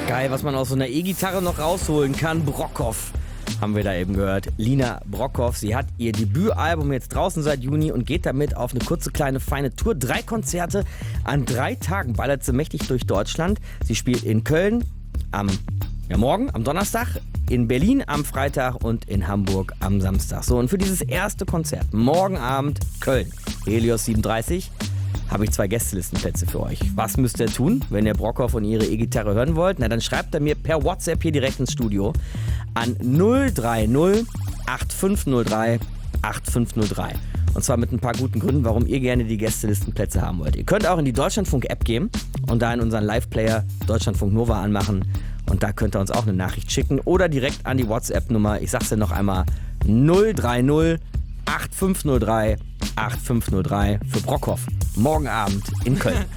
Geil, was man aus so einer E-Gitarre noch rausholen kann. Brockhoff haben wir da eben gehört. Lina Brockhoff, sie hat ihr Debütalbum jetzt draußen seit Juni und geht damit auf eine kurze, kleine, feine Tour. 3 Konzerte an 3 Tagen, ballert sie mächtig durch Deutschland. Sie spielt in Köln morgen, am Donnerstag, in Berlin am Freitag und in Hamburg am Samstag. So, und für dieses erste Konzert, morgen Abend Köln, Helios 37, habe ich 2 Gästelistenplätze für euch. Was müsst ihr tun, wenn ihr Brockhoff und ihre E-Gitarre hören wollt? Na, dann schreibt ihr mir per WhatsApp hier direkt ins Studio an 030 8503 8503. Und zwar mit ein paar guten Gründen, warum ihr gerne die Gästelistenplätze haben wollt. Ihr könnt auch in die Deutschlandfunk-App gehen und da in unseren Live-Player Deutschlandfunk Nova anmachen. Und da könnt ihr uns auch eine Nachricht schicken oder direkt an die WhatsApp-Nummer. Ich sag's dir noch einmal: 030 8503 8503 für Brockhoff. Morgen Abend in Köln.